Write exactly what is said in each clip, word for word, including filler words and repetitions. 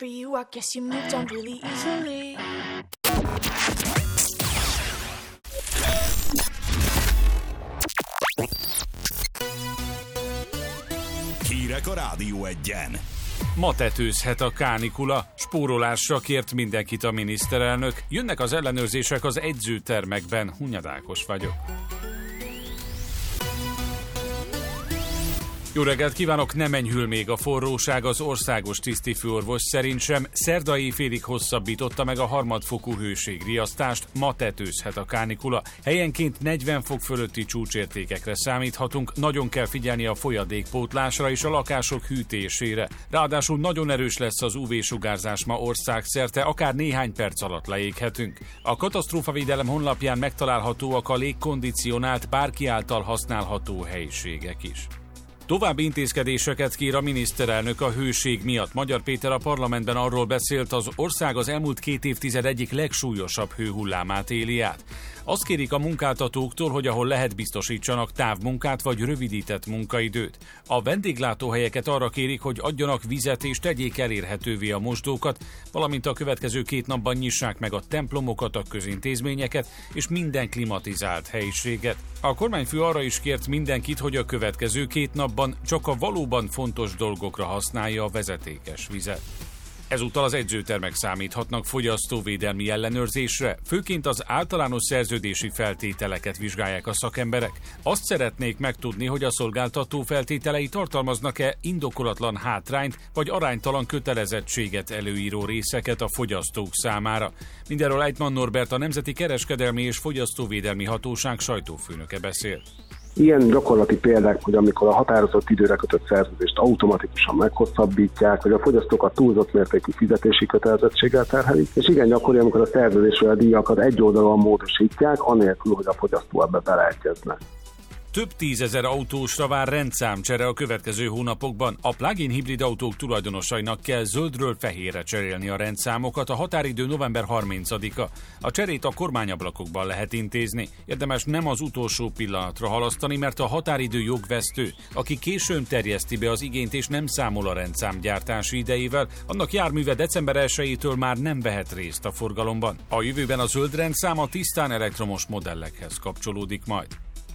for you, I guess you moved on really easily. Hírek a Rádió Egyen. Ma tetőzhet a kánikula, spórolásra kért mindenkit a miniszterelnök. Jönnek az ellenőrzések az edzőtermekben. Hunyadékos vagyok. Jó reggelt kívánok, nem enyhül még a forróság, az országos tisztifőorvos szerint sem. Szerda éjfélig hosszabbította meg a harmadfokú hőségriasztást, ma tetőzhet a kánikula. Helyenként negyven fok fölötti csúcsértékekre számíthatunk, nagyon kell figyelni a folyadékpótlásra és a lakások hűtésére. Ráadásul nagyon erős lesz az ú vé-sugárzás ma országszerte, akár néhány perc alatt leéghetünk. A katasztrófavédelem honlapján megtalálhatóak a légkondicionált, bárki által használható helyiségek is. További intézkedéseket kér a miniszterelnök a hőség miatt. Magyar Péter a parlamentben arról beszélt, az ország az elmúlt két évtized egyik legsúlyosabb hőhullámát éli át. Azt kérik a munkáltatóktól, hogy ahol lehet biztosítsanak távmunkát vagy rövidített munkaidőt. A vendéglátóhelyeket arra kérik, hogy adjanak vizet és tegyék elérhetővé a mosdókat, valamint a következő két napban nyissák meg a templomokat, a közintézményeket és minden klimatizált helyiséget. A kormányfő arra is kért mindenkit, hogy a következő két napban csak a valóban fontos dolgokra használja a vezetékes vizet. Ezúttal az edzőtermek számíthatnak fogyasztóvédelmi ellenőrzésre, főként az általános szerződési feltételeket vizsgálják a szakemberek. Azt szeretnék megtudni, hogy a szolgáltató feltételei tartalmaznak-e indokolatlan hátrányt vagy aránytalan kötelezettséget előíró részeket a fogyasztók számára. Mindenről Eitmann Norbert, a Nemzeti Kereskedelmi és Fogyasztóvédelmi Hatóság sajtófőnöke beszélt. Ilyen gyakorlati példák, hogy amikor a határozott időre kötött szerződést automatikusan meghosszabbítják, hogy a fogyasztókat túlzott mértékű fizetési kötelezettséggel terhelik, és igen gyakori, amikor a szerződésről a díjakat egyoldalúan módosítják, anélkül, hogy a fogyasztó ebbe beleegyezne. Több tízezer autósra vár rendszámcsere a következő hónapokban. A plug-in hibrid autók tulajdonosainak kell zöldről fehérre cserélni a rendszámokat, a határidő november harmincadika. A cserét a kormányablakokban lehet intézni. Érdemes nem az utolsó pillanatra halasztani, mert a határidő jogvesztő. Aki későn terjeszti be az igényt és nem számol a rendszám gyártási idejével, annak járműve december elsejétől már nem vehet részt a forgalomban. A jövőben a zöld rendszám a tisztán elektromos modellekhez kapcsolódik majd.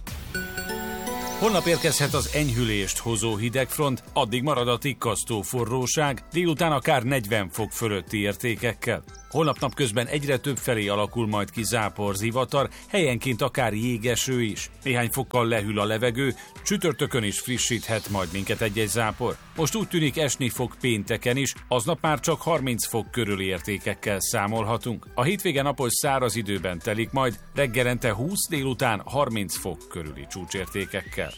Holnap érkezhet az enyhülést hozó hidegfront, addig marad a tikkasztó forróság, délután akár negyven fok fölötti értékekkel. Holnap napközben egyre több felé alakul majd ki zápor, zivatar, helyenként akár jégeső is. Néhány fokkal lehűl a levegő, csütörtökön is frissíthet majd minket egy-egy zápor. Most úgy tűnik, esni fog pénteken is, aznap már csak harminc fok körüli értékekkel számolhatunk. A hétvége napos száraz időben telik majd, reggelente húsz, délután harminc fok körüli csúcsértékekkel.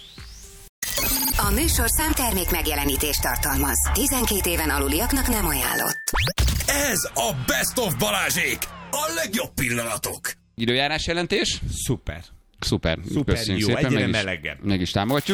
A műsorszám termék megjelenítést tartalmaz. tizenkét éven aluliaknak nem ajánlott. Ez a Best of Balázsék! A legjobb pillanatok! Időjárás jelentés? Szuper. Szuper. Szuper Köszönjük jó, szépen, egyre meg is, melegebb. meg is támogatjuk.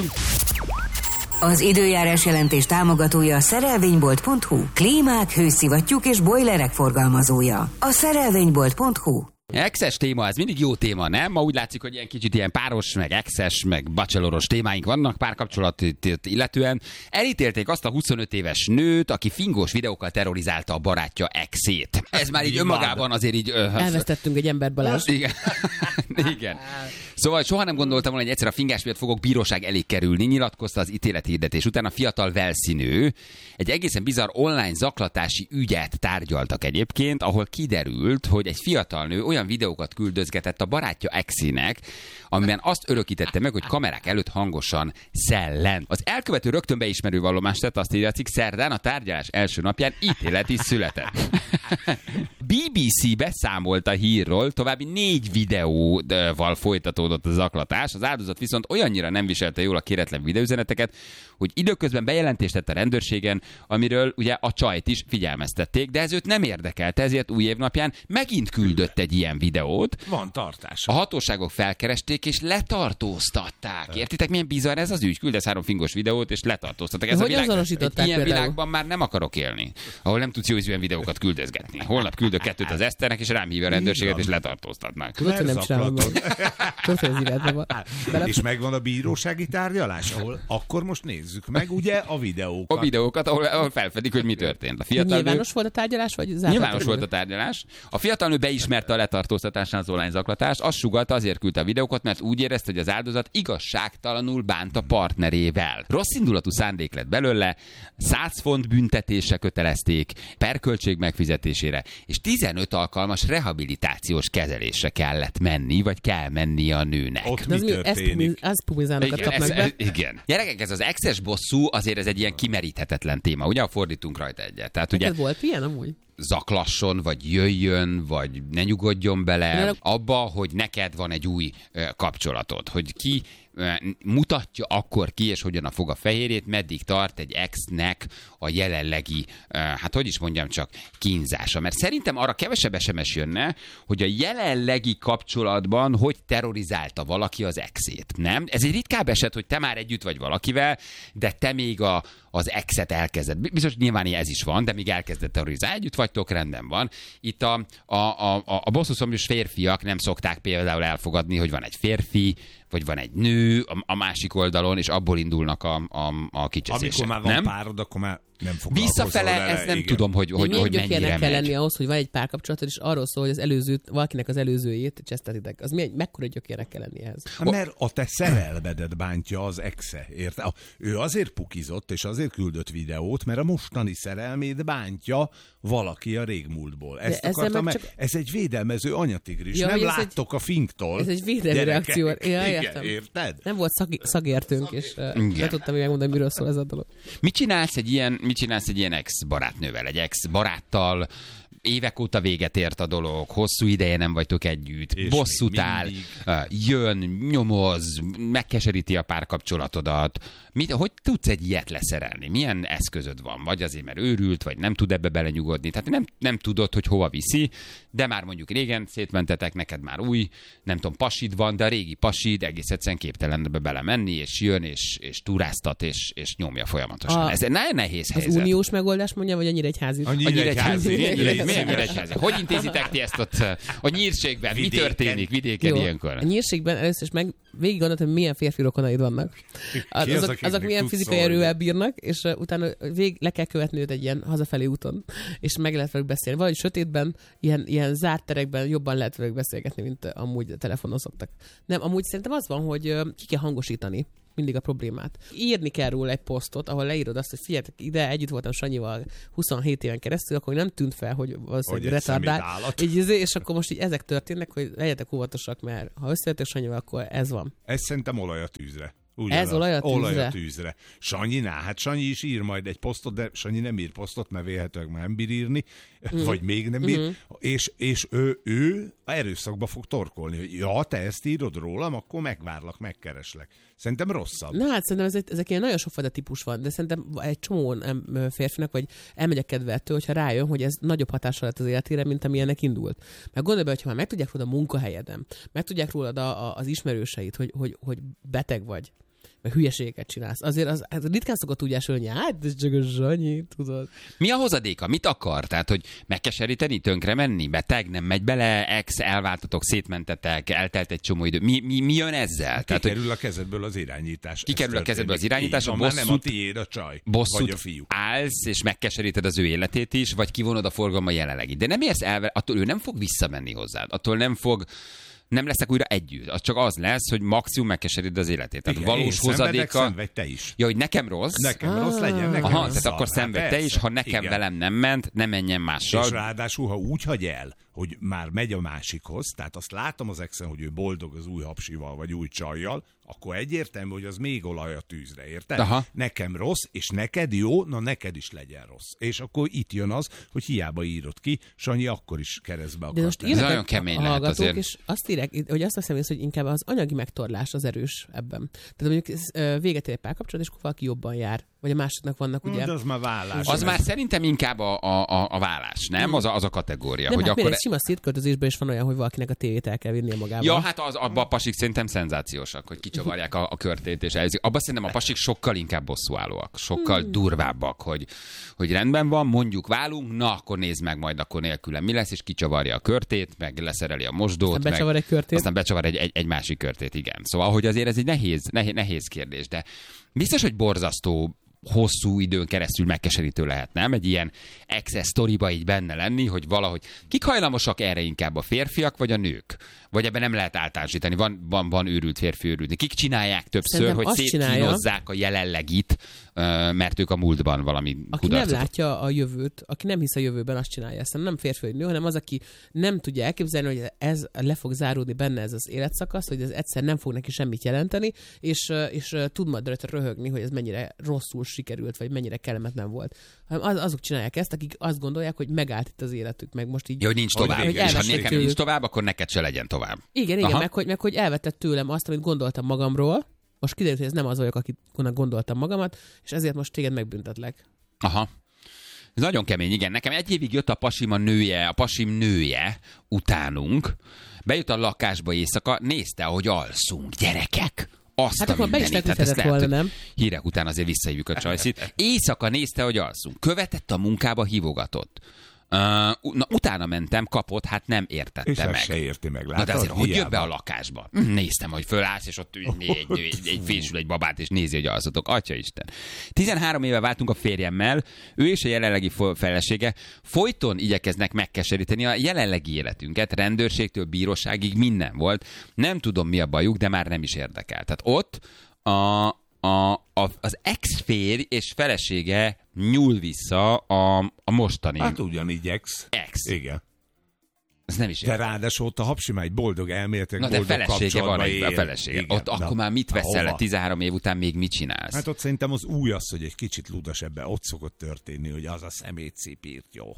Az időjárás jelentés támogatója a szerelvénybolt pont hu. Klímák, hőszivattyúk és bojlerek forgalmazója. A szerelvénybolt pont hu. Exes téma, ez mindig jó téma, nem? Ma úgy látszik, hogy ilyen kicsit ilyen páros, meg exes, meg bacheloros témáink vannak párkapcsolatot illetően. Elítélték azt a huszonöt éves nőt, aki fingós videókkal terrorizálta a barátja exét. Ez már így önmagában azért így... Ö, Elvesztettünk egy embert, Balázs. Igen. Igen. Szóval soha nem gondoltam volna, hogy egyszer a fingás miatt fogok bíróság elé kerülni, nyilatkozta az ítélethirdetés után a fiatal velszinő. Egy egészen bizarr online zaklatási ügyet tárgyaltak egyébként, ahol kiderült, hogy egy fiatal nő olyan videókat küldözgetett a barátja exének, amiben azt örökítette meg, hogy kamerák előtt hangosan szellent. Az elkövető rögtön beismerő vallomást tett, azt írja, szerdán a tárgyalás első napján ítélet is született. bé bé cé beszámolt a hírról, további négy videóval folytatódott a zaklatás, az áldozat viszont olyannyira nem viselte jól a kéretlen videóüzeneteket, hogy időközben bejelentést tett a rendőrségen, amiről ugye a csajt is figyelmeztették, de ez őt nem érdekelte, ezért új évnapján megint küldött egy ilyen videót. Van tartás. A hatóságok felkeresték és letartóztatták. Értitek, milyen bizarr ez az ügy? Küldesz három fingos videót és letartóztatták. Ez hogy a világ, azonosították ilyen például? világban már nem akarok élni, ahol nem tudsz jó ízűen videókat küldözgetni. Holnap küldök küldök kettőt az Eszternek, és rám hív a rendőrséget, és letartóztatnak. Tudod, nem csinálom meg. Tudod, hogy az írásban van. És megvan a bírósági tárgyalás, ahol akkor most nézzük meg, ugye, a videókat. A videókat, ahol, ahol felfedik, hogy mi történt. A fiatal Nyilvános nő... volt a tárgyalás, vagy zárt? Nyilvános volt a tárgyalás. A fiatal nő beismerte a letartóztatásán az online zaklatást, azt sugallta, azért küldte a videókat, mert úgy érezte, hogy az áldozat igazságtalanul bánt a partnerével. Rossz indulatú szándék lett belőle, száz font büntetése kötelezték, perköltség megfizetésére, és tizenöt alkalmas rehabilitációs kezelésre kellett menni, vagy kell menni a nőnek. Ott mi történik? Az pumizálnokat Igen, kapnak ez, be. igen. Gyerekek, ez az exes bosszú azért ez egy ilyen kimeríthetetlen téma. Ugye, fordítunk rajta egyet. Tehát ugye Neked volt ilyen amúgy? zaklasson, vagy jöjjön, vagy ne nyugodjon bele abba, hogy neked van egy új ö, kapcsolatod. Hogy ki ö, mutatja akkor ki, és hogyan a fog a fehérjét, meddig tart egy exnek a jelenlegi, ö, hát hogy is mondjam csak, kínzása. Mert szerintem arra kevesebb es em es jönne, hogy a jelenlegi kapcsolatban hogy terrorizálta valaki az exét. Nem? Ez egy ritkább eset, hogy te már együtt vagy valakivel, de te még a, az exet elkezded. Biztos nyilván ez is van, de még elkezdett terrorizálni. Együtt vagytok, rendben van. Itt a, a, a, a bosszúszomjas férfiak nem szokták például elfogadni, hogy van egy férfi, vagy van egy nő a, a másik oldalon, és abból indulnak a, a, a kicseszések. Amikor már van nem? párod, akkor már nem foglalkozol Visszafele, vele, ez nem igen. tudom, hogy, hogy, hogy mennyire kell megy. lenni ahhoz, hogy van egy párkapcsolatod, és arról szól, hogy az előző, valakinek az előzőjét csesztetitek. Az milyen, mekkora gyökérnek kell lenni ehhez? Hát mert a te szerelmedet bántja az exe, érte? A, ő azért pukizott, és azért küldött videót, mert a mostani szerelmét bántja valaki a régmúltból. Ezt akartam, meg... csak... Ez egy védelmező anyatigris. Ja, nem ez láttok egy... a finktól. Ez egy védelmi reakció. Ja, igen, értem. érted? Nem volt szag... szagértőnk, és uh, le tudtam megmondani, miről szól ez a dolog. Mit csinálsz egy ilyen, mit csinálsz egy ilyen ex-barátnővel, egy ex-baráttal, évek óta véget ért a dolog, hosszú ideje nem vagytok együtt, és bosszút áll, jön, nyomoz, megkeseríti a párkapcsolatodat. Mit, hogy tudsz egy ilyet leszerelni? Milyen eszközöd van? Vagy azért, mert őrült, vagy nem tud ebbe belenyugodni. Tehát nem, nem tudod, hogy hova viszi, de már mondjuk régen szétmentetek, neked már új, nem tudom, pasid van, de a régi pasid egész egyszerűen képtelen ebbe belemenni, és jön, és, és turáztat, és, és nyomja folyamatosan. A, Ez egy nagyon nehéz az helyzet. Uniós megoldás mondja, vagy annyira egyházi? Annyira, Annyira egyházi. egyházi. Miért egyházi? Hogy intézitek ti ezt ott a nyírségben? Mi Vidéken. történik vidéken Jó. ilyenkor? A nyírségben először is meg végig gondoltam, hogy milyen férfi rokonaid vannak. Az, Ki az, azok, akiknek azok milyen tudsz fizikai szólni? erővel bírnak, és uh, utána végig le kell követni őt egy ilyen hazafelé úton, és meg lehet velük beszélni. Valahogy sötétben, ilyen, ilyen zárt terekben jobban lehet velük beszélgetni, mint uh, amúgy telefonon szoktak. Nem, amúgy szerintem az van, hogy uh, ki kell hangosítani mindig a problémát. Írni kell róla egy posztot, ahol leírod azt, hogy figyeljetek ide, együtt voltam Sanyival huszonhét éven keresztül, akkor nem tűnt fel, hogy valószínűleg retardált. Így, és akkor most így ezek történnek, hogy legyetek óvatosak, mert ha összejöttek Sanyival, akkor ez van. Ez szerintem olaj a tűzre. Ez olaj a tűzre? Olaj a tűzre. Sanyinál, hát Sanyi is ír majd egy posztot, de Sanyi nem ír posztot, mert vélhetőleg már nem bír írni, mm. vagy még nem ír, mm. és, és ő, ő erőszakba fog torkolni, hogy ja, te ezt írod rólam, akkor megvárlak, megkereslek. Szerintem rosszabb. Na hát szerintem ez, ezek ilyen nagyon sokfajta típus van, de szerintem egy csomó férfinak, vagy elmegy a kedvettől, hogyha rájön, hogy ez nagyobb hatással lett az életére, mint amilyennek indult. Mert gondolj be, hogyha már megtudják rólad a munkahelyeden, megtudják rólad a, a, az ismerőseit, hogy, hogy, hogy beteg vagy, meg hülyeségeket csinálsz. Azért az, az ritkán szokott úgy esölni, hát ez csak a Sanyi, tudod. Mi a hozadéka? Mit akar? Tehát, hogy megkeseríteni, tönkre menni, beteg, nem megy bele, ex, elváltatok, szétmentetek, eltelt egy csomó idő. Mi, mi, mi jön ezzel? Kikerül Tehát, a kezedből az irányítás. Kikerül a kezedből az irányítás, a a bosszút, nem a bosszút, tiéd a csaj, bosszút vagy a fiú. állsz, és megkeseríted az ő életét is, vagy kivonod a forgalma jelenlegi. De nem érsz el, attól ő nem fog visszamenni hozzád. Attól nem fog nem lesznek újra együtt. Az csak az lesz, hogy maximum megkeseríted az életét. Tehát Igen, valós hozadéka... Szenvedj te is. Ja, hogy nekem rossz. Nekem ah. rossz legyen, nekem Aha, is tehát szar. akkor szenvedj Hát te is, ha nekem igen. velem nem ment, ne menjen mással. És ráadásul, ha úgy hagy el, hogy már megy a másikhoz, tehát azt látom az exen, hogy ő boldog az új hapsival, vagy új csajjal, akkor egyértelmű, hogy az még olaj a tűzre, érted? Aha. Nekem rossz, és neked jó, na neked is legyen rossz. És akkor itt jön az, hogy hiába írod ki, Sanyi akkor is keresztbe akart. De most Ez nagyon kemény a lehet hallgatók, azért. és azt írják, hogy azt veszem észre, hogy inkább az anyagi megtorlás az erős ebben. Tehát mondjuk véget ér egy párkapcsolat, és akkor valaki jobban jár. Vagy a másodnak vannak ugye... De az már vállás. Az már szerintem inkább a, a, a, a vállás, nem? Az a, az a kategória. Nem, hogy hát akkor ez sima szétköltözésben is van olyan, hogy valakinek a tévét el kell vinnie magával. Ja, hát az, abban a pasik szerintem szenzációsak, hogy kicsavarják a, a körtét és elviszik. Abban szerintem a pasik sokkal inkább bosszúállóak, sokkal hmm. durvábbak, hogy, hogy rendben van, mondjuk válunk, na akkor nézd meg majd akkor nélkülem mi lesz, és kicsavarja a körtét, meg leszereli a mosdót. Aztán becsavar egy körtét. Aztán becsavar egy, egy, egy másik körtét, igen. Szóval, hogy azért ez egy nehéz, nehéz, nehéz kérdés, de biztos, hogy borzasztó hosszú időn keresztül megkeserítő lehet, nem? Egy ilyen access sztoriba így benne lenni, hogy valahogy kik hajlamosak erre inkább, a férfiak vagy a nők? Vagy ebben nem lehet általánosítani, van, van, van őrült férfi, őrült. Kik csinálják többször, szerintem hogy szétkínozzák a jelenlegit, mert ők a múltban valami Aki kudarcot. Nem látja a jövőt, aki nem hisz a jövőben, azt csinálja. Ezt nem férfi vagy nő, hanem az, aki nem tudja elképzelni, hogy ez le fog záródni benne ez az életszakasz, hogy ez egyszer nem fog neki semmit jelenteni, és, és tud majd rajta röhögni, hogy ez mennyire rosszul sikerült, vagy mennyire kellemetlen volt. Az, azok csinálják ezt, akik azt gondolják, hogy megállt itt az életük, meg most így... Ja, hogy nincs tovább. Hogy és ha nekem nincs tovább, akkor neked se legyen tovább. Igen, igen, meg hogy, meg hogy elvetett tőlem azt, amit gondoltam magamról, most kiderült, hogy ez nem az vagyok, akit gondoltam magamat, és ezért most téged megbüntetlek. Aha. Ez nagyon kemény, igen. Nekem egy évig jött a pasim a nője, a pasim nője utánunk, bejött a lakásba éjszaka, nézte, hogy alszunk, gyerekek. Azt hát akkor be is leküldhetett volna, nem? Hírek után azért visszahívjuk a csajszit. Éjszaka nézte, hogy alszunk. Követett a munkába, hívogatott. Uh, na, utána mentem, kapott, hát nem értette és meg. És se érti meg, látod? Na de azért, hogy jött be a lakásba? Néztem, hogy fölállsz, és ott egy, egy, egy, egy fésül egy babát, és nézi, hogy alszatok. Atyaisten. tizenhárom éve váltunk a férjemmel, ő és a jelenlegi felesége folyton igyekeznek megkeseríteni a jelenlegi életünket, rendőrségtől bíróságig minden volt. Nem tudom, mi a bajuk, de már nem is érdekel. Tehát ott a A, a, az ex-férj és felesége nyúl vissza a, a mostani... Hát ugyanígy ex. Ex. Igen. Ez nem is de ráadásul ott a hapsi egy boldog elméletek, na, boldog de felesége van egy a felesége. Igen. Ott Na, akkor már mit veszel le tizenhárom év után, még mit csinálsz? Hát ott szerintem az új az, hogy egy kicsit ludas ebben. Ott szokott történni, hogy az a szemétszép írt jó.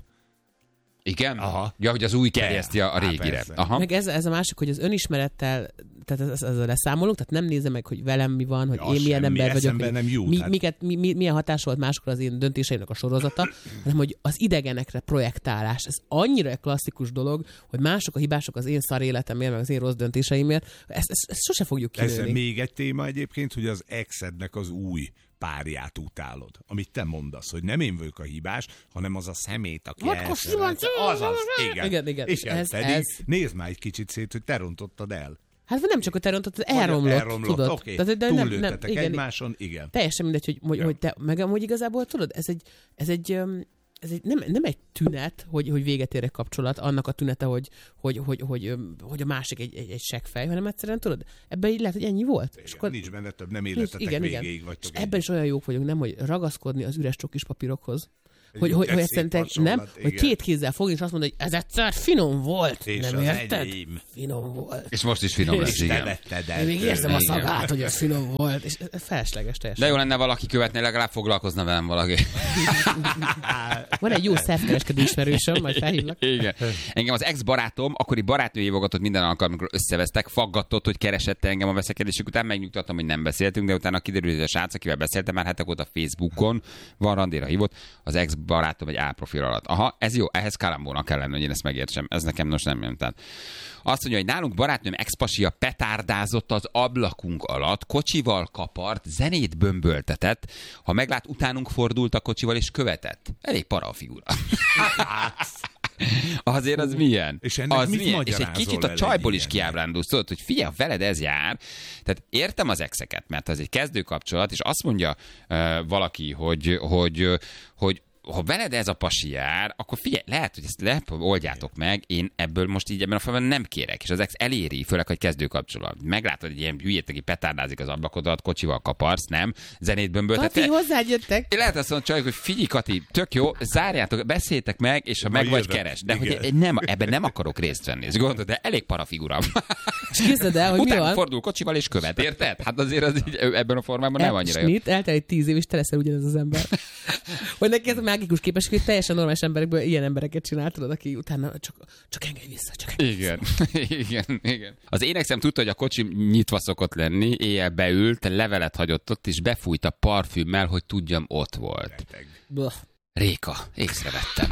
Igen? Aha. Ja, hogy az új kerjeszti a régire. Aha. Meg ez, ez a másik, hogy az önismerettel, tehát ez, ez a leszámolunk, tehát nem nézem meg, hogy velem mi van, hogy ja, én milyen ember vagyok, hogy nem jut, mi, hát. miket, mi, mi, milyen hatás volt másokra az én döntéseimnek a sorozata, hanem hogy az idegenekre projektálás. Ez annyira klasszikus dolog, hogy mások a hibások az én szar életemért, meg az én rossz döntéseimért. Ezt, ezt, ezt sose fogjuk kinőni. Ez még egy téma egyébként, hogy az exednek az új párját utálod. Amit te mondasz, hogy nem én vagyok a hibás, hanem az a szemét, aki elszerelte. Azaz, igen. Igen, igen. És ez, pedig ez... nézd már egy kicsit szét, hogy te rontottad el. Hát nem csak, hogy te rontottad, elromlott, elromlott, tudod. Okay. Tehát, de nem, nem, igen, egymáson, igen. Teljesen mindegy, hogy, hogy, ja. hogy te, meg hogy igazából tudod, ez egy, ez egy, ez egy nem, nem egy tünet, hogy, hogy véget ér egy kapcsolat, annak a tünete, hogy, hogy, hogy, hogy, hogy a másik egy, egy, egy seggfej, hanem egyszerűen tudod, ebben így lehet, hogy ennyi volt. Igen, és akkor nincs benne több, nem életetek igen, végéig igen. vagytok. És ebben is olyan jók vagyunk, nem, hogy ragaszkodni az üres csokis papírokhoz. Hogy, hogy, hogy szerintem nem, hogy két kézzel fogni, és azt mondani, hogy ez egyszer finom volt. És nem érted? Enyém. Finom volt. És most is finom lesz, igen. Én még érzem a szagát, hogy ez finom volt. És ez felesleges teljesen. De jó lenne valaki követni, legalább foglalkozna velem valaki. Van egy jó szervkereskedő ismerősöm, majd felhívlak. Igen. Engem az ex-barátom, akkori barátnő hívogatott minden alkalommal, amikor összevesztek, faggatott, hogy keresette engem a veszekedésük után, megnyugtattam, hogy nem beszéltünk, de utána kiderült, hogy a srác, akivel beszéltem már hetek óta Facebookon, van randéra hívott, az ex barátom egy A profil alatt. Aha, ez jó, ehhez kalambónak kell lenni, hogy én ezt megértsem. Ez nekem most nem jön. Tehát azt mondja, hogy nálunk barátnőm ex-pasia petárdázott az ablakunk alatt, kocsival kapart, zenét bömböltetett, ha meglát, utánunk fordult a kocsival és követett. Elég para a figura. Azért az milyen? És ennek az mit milyen? És egy kicsit a csajból is kiábrándulsz, tudod, hogy figyelj, veled ez jár. Tehát értem az exeket, mert ez egy kezdőkapcsolat, és azt mondja uh, valaki, hogy, hogy, hogy ha veled ez a pasi jár, akkor figyelj, lehet, hogy ezt le, oldjátok meg, én ebből most így ebben a falban nem kérek, és az ex eléri, főleg, hogy kezdőkapcsolat. Meglátod, hogy ilyen hülyét, aki petárdázik az ablakodat, kocsival kaparsz, nem? Zenét bömböltet. Kati, hozzágyöttek. Lehet azt mondani, csak, hogy figyelj, Kati, tök jó, zárjátok, beszéltek meg, és ha meg vagy, keres. De igen. Hogy nem, ebben nem akarok részt venni. És gondolod, de elég para figura. És képzeld el, hogy utána mi van? Fordul kocsival és követ, érted? Hát azért az így, ebben a formában nem annyira jó. Eltelik tíz év, és te leszel ugyanez az ember. Hogy neki ez a mágikus képesség, hogy teljesen normális emberekből ilyen embereket csinál, tudod, aki utána csak, csak engedj vissza, csak engedj igen. igen, igen. Az énekszem tudta, hogy a kocsi nyitva szokott lenni, éjjel beült, levelet hagyott ott, és befújt a parfümmel, hogy tudjam, ott volt. Blah. Réka, észrevettem.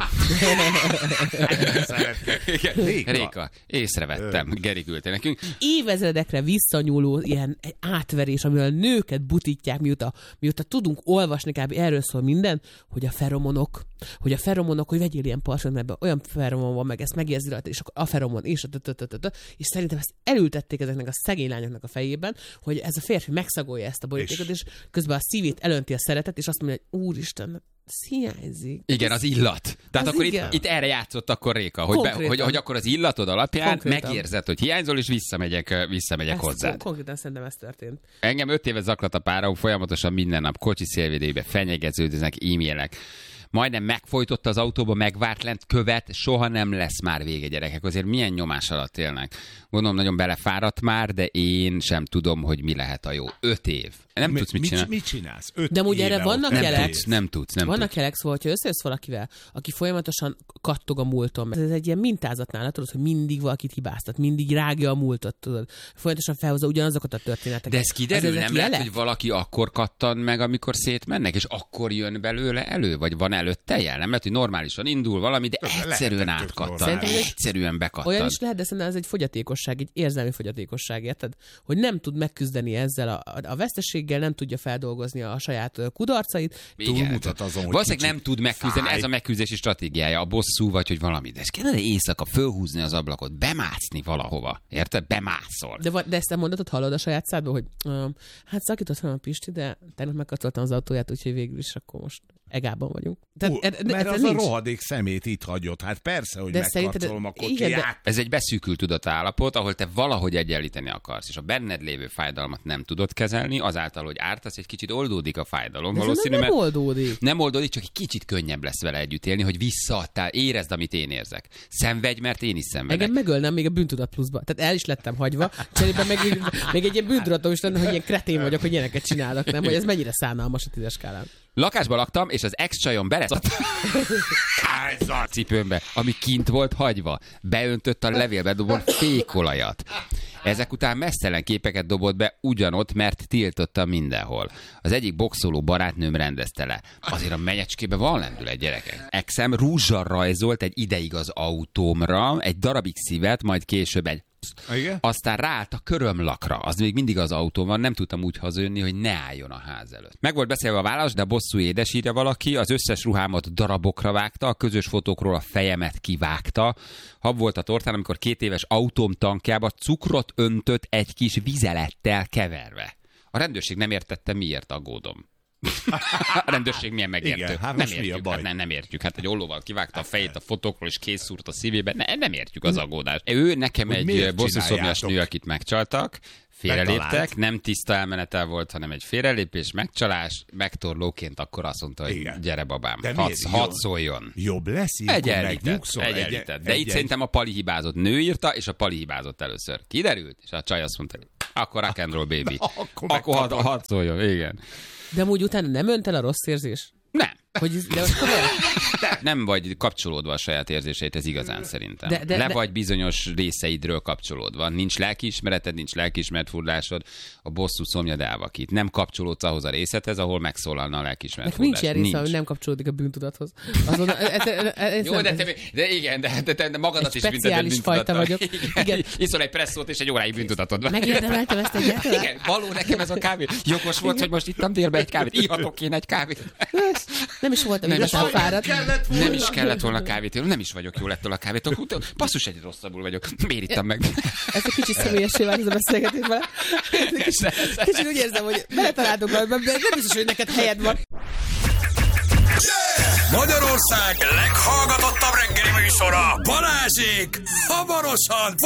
Réka. Réka, észrevettem. Geri küldte nekünk. Évezredekre visszanyúló ilyen átverés, amivel nőket butítják, mióta, mióta tudunk olvasni, kb. Erről szól minden, hogy a feromonok, hogy a feromonok, hogy vegyél ilyen parfümöt, mert olyan feromon van, meg ezt megérzi rajta, és akkor a feromon, és a tötötötötö, és szerintem ezt elültették ezeknek a szegény lányoknak a fejében, hogy ez a férfi megszagolja ezt a borítékot, és közben a szívét elönti a szeretet, és azt mondja, hogy úristen, hiányzik. Igen, az illat. Tehát az akkor igen. itt, itt erre játszott akkor Réka, hogy, be, hogy, hogy akkor az illatod alapján Konkrétan. megérzed, hogy hiányzol, és visszamegyek, visszamegyek Ezt hozzád. kon- konkrétan szerintem ez történt. Engem öt éve zaklat a párom, folyamatosan minden nap kocsi szélvédőjébe fenyegetőznek, e-mailek. Majdnem megfojtott az autóba, megvárt lent, követ, soha nem lesz már vége, gyerekek. Azért milyen nyomás alatt élnek. Gondolom, nagyon belefáradt már, de én sem tudom, hogy mi lehet a jó. Öt év. Nem Mi, tudsz mit mit, csinálni. mit csinálsz? Öt De úgy éve erre vannak ott nem jelek? tudsz. Nem tudsz, nem Vannak tudsz. jelek, szóval, hogyha összejössz valakivel, aki folyamatosan kattog a múlton, ez egy ilyen mintázat nála, tudod, hogy mindig valakit hibáztat, mindig rágja a múltat, tudod. Folyamatosan felhozza ugyanazokat a történeteket. De ez kiderül, ezek nem lehet, jelek? hogy valaki akkor kattan meg, amikor szétmennek, és akkor jön belőle elő, vagy van előtte jel? Nem lehet, hogy normálisan indul valami, de egyszerűen Lehetett tök átkattan. normális. Egyszerűen bekattan. Olyan is lehet, de szerintem ez egy fogyatékosság, egy érzelmi fogyatékosság, érted? Hogy nem tud megküzdeni ezzel a, a veszteséggel, nem tudja feldolgozni a saját kudarcait. Túlmutat azon, hogy valószínűleg kicsit nem tud megküzdeni, fáj. ez a megküzdési stratégiája, a bosszú vagy, hogy valami. De ez kellene éjszaka fölhúzni az ablakot, bemászni valahova. Érted? Bemászol. De, de ezt a mondatot hallod a saját szádból, hogy um, hát szakított fel a Pisti, de tegnap megkatoltam az autóját, úgyhogy végül is akkor most egában vagyunk. Tehát, Ú, e- de- mert ez az nincs. a rohadék szemét itt hagyott. Hát persze, hogy De szerinted- megkarcolom a igen, kocsiját. de- Ez egy beszűkült tudatállapot, ahol te valahogy egyenlíteni akarsz, és a benned lévő fájdalmat nem tudod kezelni, azáltal, hogy ártasz, egy kicsit oldódik a fájdalom. De Valószínű, nem mert oldódik. nem oldódik, csak egy kicsit könnyebb lesz vele együtt élni, hogy visszaadtál, érezd, amit én érzek. Szenvedj, mert én is szenvedek. Engem megölnem még a bűntudat pluszba. Tehát el is lettem hagyva, cserébe meg még, még egy ilyen bűntudatom is lenne, hogy ilyen kretén vagyok, hogy ilyeneket csinálnak, nem? Hogy ez mennyire szánalmas a tízes skálán. Lakásban laktam, és az ex-csajom beleszadt a cipőmbe, ami kint volt hagyva. Beöntött a levélbe dobott fékolajat. Ezek után mesztelen képeket dobott be ugyanott, mert tiltotta mindenhol. Az egyik boxoló barátnőm rendezte le. Azért a menyecskébe van lendület, gyerekek. Exem rúzsal rajzolt egy ideig az autómra, egy darabig szívet, majd később egy Igen? aztán ráállt a körömlakra. Az még mindig az autón van, nem tudtam úgy hazajönni, hogy ne álljon a ház előtt. Meg volt beszélve a válasz, de bosszú édes, írja valaki, az összes ruhámat darabokra vágta, a közös fotókról a fejemet kivágta. Hab volt a tortán, amikor két éves autóm tankjába cukrot öntött egy kis vizelettel keverve. A rendőrség nem értette, miért aggódom. A rendőrség milyen megértő. Igen, hát nem most mi a értjük, baj? hát nem, nem értjük. Hát egy ollóval kivágta a fejét a fotókról, és készúrt a szívébe. Ne, nem értjük az aggódást. Ő nekem Hogy egy miért bosszúszomjas csináljátok? nő, akit megcsaltak, félreléptek, Megtalált. nem tiszta elmenetel volt, hanem egy félrelépés, megcsalás, megtorlóként akkor azt mondta, hogy Igen. gyere babám, De hadd, miért? hadd Jó. szóljon. Jobb lesz, ilyenkor Egyenlített, megnyugszol. egyenlített. De Egy- itt egy- szerintem a Pali hibázott. Nő írta, és a Pali hibázott először. Kiderült, és a csaj azt mondta, hogy akkor rock and roll, baby. Akkor Akkor hadd megkapod. hadd szóljon, igen. De amúgy utána nem önt el a rossz érzés? Nem. Hogy, de most komolyan? Nem vagy kapcsolódva a saját érzéseit, ez igazán szerintem. De- de- Le de- vagy bizonyos részeidről kapcsolódva. Nincs lelkiismereted, nincs lelkiismeretfurdásod, a bosszú szomjad elvakít. Nem kapcsolódsz ahhoz a részlethez, ahol megszólalna a lelkiismeret. Nekem nincs ilyen része, hogy nem kapcsolódik a bűntudathoz. Azon, ez, ez, ez, Jó, de, te, de igen, de, de, de magadat Egy is speciális bünteted fajta bűntudattal. vagyok. Igen. Igen. Iszol egy presszót, és egy óráig bűntudatod van. Megérdemeltem ezt egyáltalán? Igen, való nekem ez a kávé. Jogos volt, hogy most ittam délbe egy kávét. Ihatok én egy kávét. Nem is voltam Nem is igazán fáradt. Nem is kellett volna kávét élni, nem is vagyok jól ettől a kávétól. Hú, basszus, egy rosszabbul vagyok. Miért ittam meg? Ez egy kicsit személyessé vált ez a beszélgetés vele. Kicsit, kicsit úgy érzem, hogy beletaláltunk valamiben, de nem biztos, hogy neked helyed van. Magyarország leghallgatottabb reggeli műsora, Balázsék, hamarosan